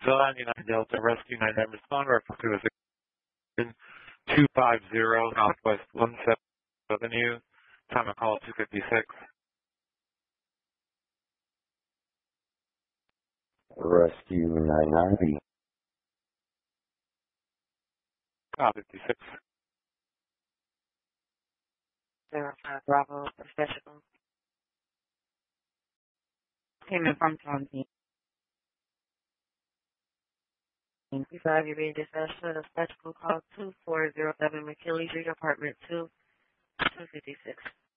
on United Delta Rescue 99 responder, referred to as 250 Southwest 17th Avenue. Time of call 256. Rescue 990. 56. 05 Bravo Professional. Payment from County. 25, you read dispatch to the spectacle call 2407 McKinley Street, apartment 2, 256.